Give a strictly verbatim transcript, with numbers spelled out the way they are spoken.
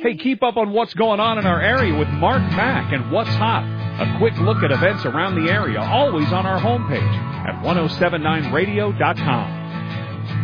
Hey, keep up on what's going on in our area with Mark Mack and What's Hot. A quick look at events around the area, always on our homepage at ten seventy-nine radio dot com.